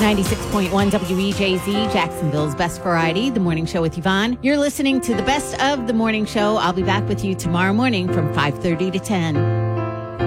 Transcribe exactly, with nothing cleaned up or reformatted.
ninety-six point one W E J Z, Jacksonville's Best Variety, The Morning Show with Yvonne. You're listening to the best of The Morning Show. I'll be back with you tomorrow morning from five thirty to ten.